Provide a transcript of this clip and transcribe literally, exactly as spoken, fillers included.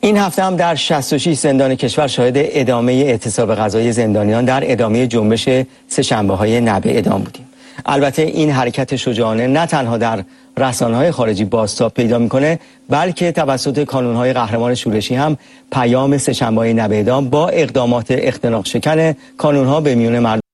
این هفته هم در شصت و شش زندان کشور شاهد ادامه اعتصاب قضایی زندانیان در ادامه جنبش سه‌شنبه‌های نبع اعدام بودیم. البته این حرکت شجاعانه نه تنها در رسانه‌های خارجی بازتاب پیدا می‌کنه، بلکه توسط کانون‌های قهرمان شورشی هم پیام سه‌شنبه‌های نبع اعدام با اقدامات اختناق شکن کانون‌ها به میون مردم